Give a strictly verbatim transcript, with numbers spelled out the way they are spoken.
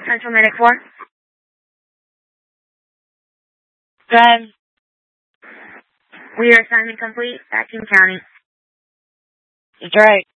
Central Medic four. Go ahead. We are assignment complete. Vacuum County. Detroit.